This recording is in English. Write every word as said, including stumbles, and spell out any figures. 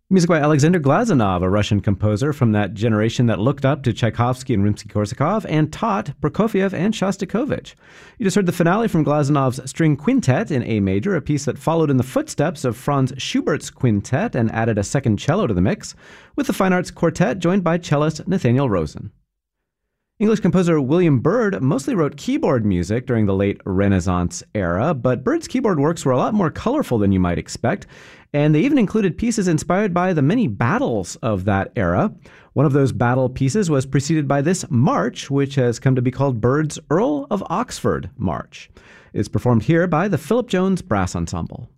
Music by Alexander Glazunov, a Russian composer from that generation that looked up to Tchaikovsky and Rimsky-Korsakov and taught Prokofiev and Shostakovich. You just heard the finale from Glazunov's String Quintet in A major, a piece that followed in the footsteps of Franz Schubert's quintet and added a second cello to the mix, with the Fine Arts Quartet joined by cellist Nathaniel Rosen. English composer William Byrd mostly wrote keyboard music during the late Renaissance era, but Byrd's keyboard works were a lot more colorful than you might expect, and they even included pieces inspired by the many battles of that era. One of those battle pieces was preceded by this march, which has come to be called Byrd's Earl of Oxford March. It's performed here by the Philip Jones Brass Ensemble.